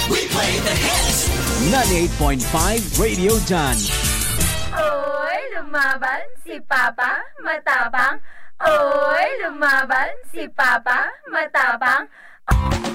We play the hits. 98.5 Radio John. Oy, lumaban si Papa, matapang. Oy, lumaban si Papa, matapang.